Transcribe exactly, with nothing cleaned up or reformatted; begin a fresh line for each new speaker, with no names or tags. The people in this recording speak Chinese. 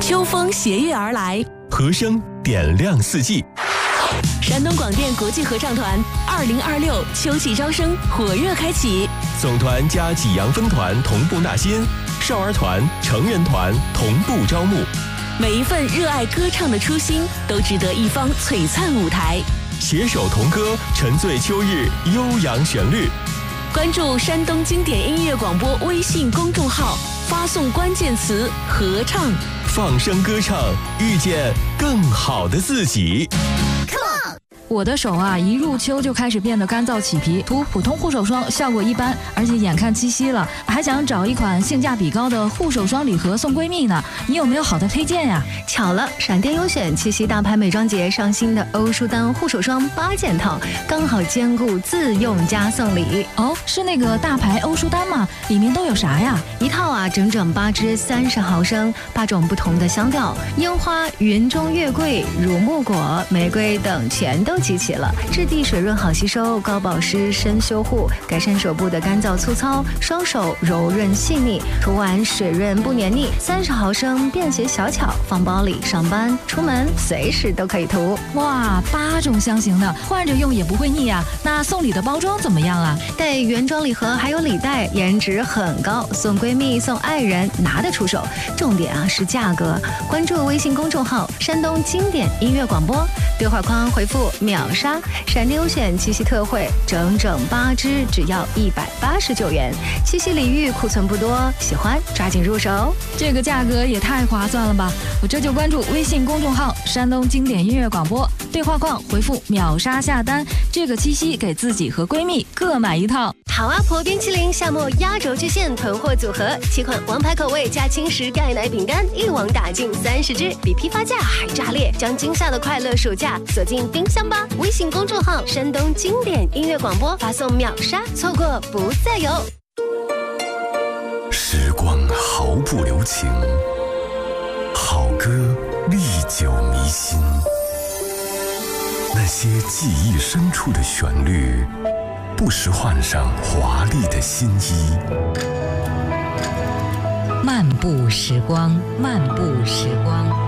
秋风斜月而来，
和声点亮四季。
山东广电国际合唱团二零二六秋季招生火热开启，
总团加济阳分团同步纳新，少儿团、成人团同步招募。
每一份热爱歌唱的初心，都值得一方璀璨舞台。
携手同歌，沉醉秋日悠扬旋律。
关注山东经典音乐广播微信公众号，发送关键词“合唱”，
放声歌唱，遇见更好的自己。
我的手啊，一入秋就开始变得干燥起皮，涂普通护手霜效果一般，而且眼看七夕了，还想找一款性价比高的护手霜礼盒送闺蜜呢。你有没有好的推荐呀？
巧了，闪电优选七夕大牌美妆节上新的欧舒丹护手霜八件套，刚好兼顾自用加送礼。
哦，是那个大牌欧舒丹吗？里面都有啥呀？
一套啊，整整八支三十毫升，八种不同的香调，烟花、云中月桂、乳木果、玫瑰等全都集齐了。质地水润好吸收，高保湿深修护，改善手部的干燥粗糙，双手柔润细腻，涂完水润不黏腻。三十毫升便携小巧，放包里，上班出门随时都可以涂。
哇，八种香型的，换着用也不会腻啊。那送礼的包装怎么样啊？
带原装礼盒还有礼袋，颜值很高，送闺蜜送爱人拿得出手。重点啊是价格，关注微信公众号山东经典音乐广播，对话框回复秒杀，闪电优选七夕特惠，整整八支只要一百八十九元。七夕礼遇库存不多，喜欢抓紧入手。
这个价格也太划算了吧！我这就关注微信公众号山东经典音乐广播，对话框回复秒杀下单，这个七夕给自己和闺蜜各买一套。
好啊婆冰淇淋夏末压轴巨献囤货组合，七款王牌口味加轻食钙奶饼干，一网打尽三十支，比批发价还炸裂！将今夏的快乐暑假锁进冰箱吧！微信公众号山东经典音乐广播，发送秒杀，错过不再有。
时光毫不留情，好歌历久弥新。那些记忆深处的旋律，不时换上华丽的新衣。
漫步时光，漫步时光。